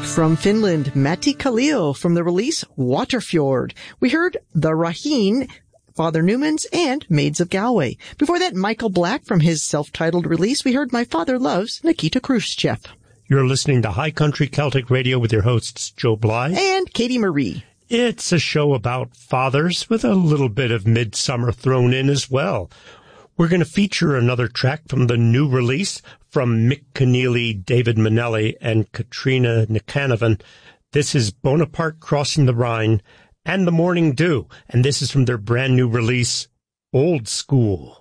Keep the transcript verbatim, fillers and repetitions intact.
From Finland, Matti Kallio from the release Waterfjord. We heard The Raheen, Father Newman's, and Maids of Galway. Before that, Michael Black from his self-titled release. We heard My Father Loves, Nikita Khrushchev. You're listening to High Country Celtic Radio with your hosts Joe Bly and Katie Marie. It's a show about fathers with a little bit of midsummer thrown in as well. We're going to feature another track from the new release from Mick Keneally, David Manelli, and Katrina Nikanovan. This is Bonaparte Crossing the Rhine and The Morning Dew, and this is from their brand new release, Old School.